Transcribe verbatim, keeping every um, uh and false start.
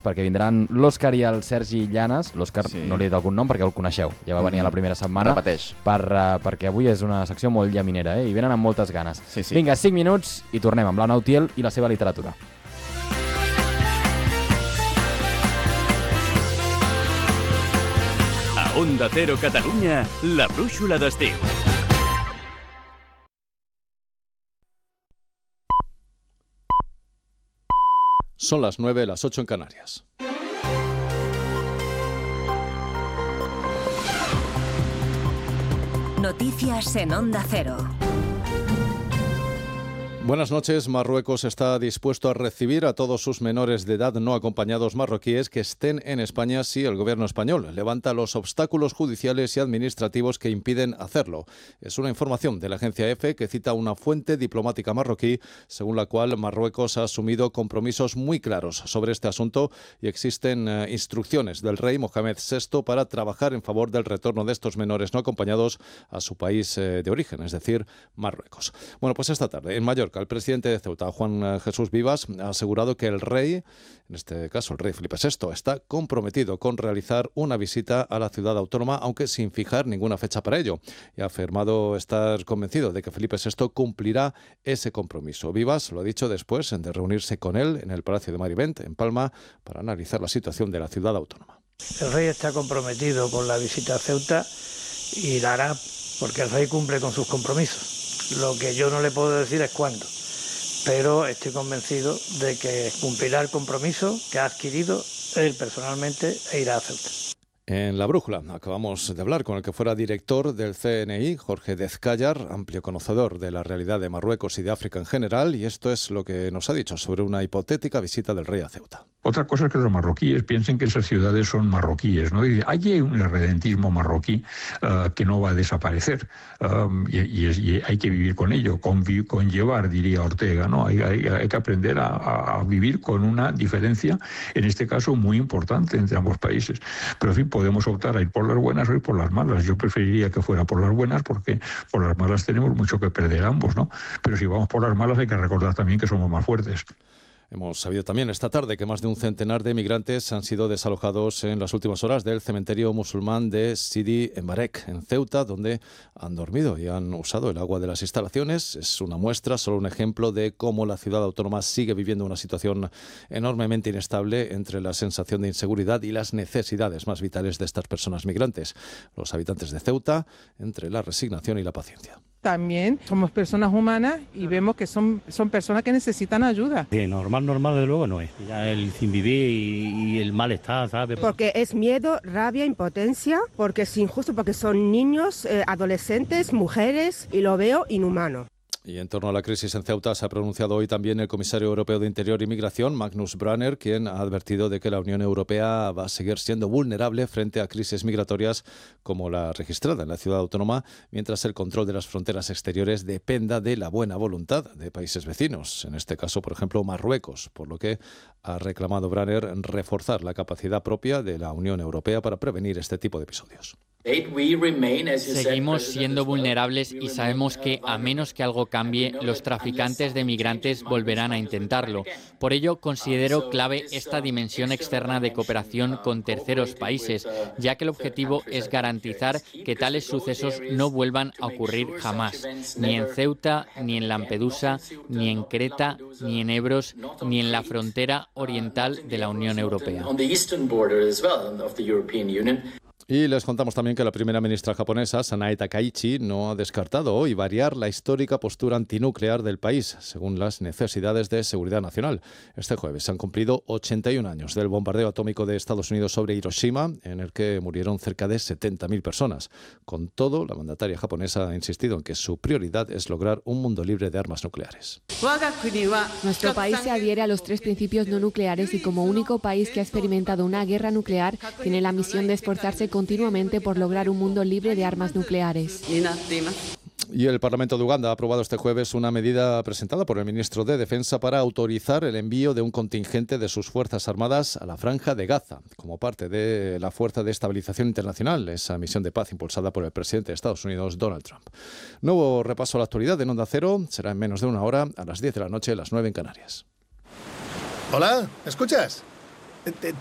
perquè vindran l'Òscar i el Sergi Llanes. L'Òscar sí. no li he dit algun nom perquè el coneixeu, ja va venir mm. a la primera setmana. Repeteix. Per, uh, perquè avui és una secció molt llaminera, eh? I venen amb moltes ganes. Sí, sí. Vinga, cinc minuts i tornem amb l'Anna Utiel i la seva literatura. A Onda Cero Catalunya, la brúixola d'estiu. Son las nueve, las ocho en Canarias. Noticias en Onda Cero. Buenas noches. Marruecos está dispuesto a recibir a todos sus menores de edad no acompañados marroquíes que estén en España si el gobierno español levanta los obstáculos judiciales y administrativos que impiden hacerlo. Es una información de la agencia EFE que cita una fuente diplomática marroquí según la cual Marruecos ha asumido compromisos muy claros sobre este asunto y existen eh, instrucciones del rey Mohamed sexto para trabajar en favor del retorno de estos menores no acompañados a su país eh, de origen, es decir, Marruecos. Bueno, pues esta tarde en Mallorca el presidente de Ceuta, Juan Jesús Vivas, ha asegurado que el rey, en este caso el rey Felipe sexto, está comprometido con realizar una visita a la ciudad autónoma, aunque sin fijar ninguna fecha para ello. Y ha afirmado estar convencido de que Felipe sexto cumplirá ese compromiso. Vivas lo ha dicho después de reunirse con él en el Palacio de Marivent, en Palma, para analizar la situación de la ciudad autónoma. El rey está comprometido con la visita a Ceuta y la hará porque el rey cumple con sus compromisos. Lo que yo no le puedo decir es cuándo, pero estoy convencido de que cumplirá el compromiso que ha adquirido él personalmente e irá a Ceuta. En La Brújula acabamos de hablar con el que fuera director del C N I, Jorge Dezcayar, amplio conocedor de la realidad de Marruecos y de África en general, y esto es lo que nos ha dicho sobre una hipotética visita del rey a Ceuta. Otra cosa es que los marroquíes piensen que esas ciudades son marroquíes, ¿no? Y hay un redentismo marroquí uh, que no va a desaparecer um, y, y, es, y hay que vivir con ello, con, conllevar, diría Ortega, ¿no? Hay, hay, hay que aprender a, a vivir con una diferencia, en este caso muy importante entre ambos países. Pero en fin, podemos optar a ir por las buenas o ir por las malas. Yo preferiría que fuera por las buenas porque por las malas tenemos mucho que perder ambos, ¿no? Pero si vamos por las malas hay que recordar también que somos más fuertes. Hemos sabido también esta tarde que más de un centenar de migrantes han sido desalojados en las últimas horas del cementerio musulmán de Sidi Embarek, en Ceuta, donde han dormido y han usado el agua de las instalaciones. Es una muestra, solo un ejemplo de cómo la ciudad autónoma sigue viviendo una situación enormemente inestable entre la sensación de inseguridad y las necesidades más vitales de estas personas migrantes. Los habitantes de Ceuta, entre la resignación y la paciencia. También somos personas humanas y vemos que son, son personas que necesitan ayuda. Sí, normal, normal de luego no es. Ya el sin vivir y, y el malestar, ¿sabes? Porque es miedo, rabia, impotencia, porque es injusto, porque son niños, eh, adolescentes, mujeres, y lo veo inhumano. Y en torno a la crisis en Ceuta se ha pronunciado hoy también el comisario europeo de Interior y Migración, Magnus Brunner, quien ha advertido de que la Unión Europea va a seguir siendo vulnerable frente a crisis migratorias como la registrada en la ciudad autónoma, mientras el control de las fronteras exteriores dependa de la buena voluntad de países vecinos, en este caso, por ejemplo, Marruecos, por lo que ha reclamado Brunner reforzar la capacidad propia de la Unión Europea para prevenir este tipo de episodios. Seguimos siendo vulnerables y sabemos que, a menos que algo cambie, los traficantes de migrantes volverán a intentarlo. Por ello, considero clave esta dimensión externa de cooperación con terceros países, ya que el objetivo es garantizar que tales sucesos no vuelvan a ocurrir jamás, ni en Ceuta, ni en Lampedusa, ni en Creta, ni en Ebros, ni en la frontera oriental de la Unión Europea. Y les contamos también que la primera ministra japonesa, Sanae Takaichi, no ha descartado hoy variar la histórica postura antinuclear del país, según las necesidades de seguridad nacional. Este jueves se han cumplido ochenta y un años del bombardeo atómico de Estados Unidos sobre Hiroshima, en el que murieron cerca de setenta mil personas. Con todo, la mandataria japonesa ha insistido en que su prioridad es lograr un mundo libre de armas nucleares. Nuestro país se adhiere a los tres principios no nucleares y como único país que ha experimentado una guerra nuclear, tiene la misión de esforzarse continuamente por lograr un mundo libre de armas nucleares. Y el Parlamento de Uganda ha aprobado este jueves una medida presentada por el ministro de Defensa para autorizar el envío de un contingente de sus Fuerzas Armadas a la Franja de Gaza, como parte de la Fuerza de Estabilización Internacional, esa misión de paz impulsada por el presidente de Estados Unidos, Donald Trump. Nuevo repaso a la actualidad en Onda Cero, será en menos de una hora, a las diez de la noche, a las nueve en Canarias. Hola, ¿me escuchas?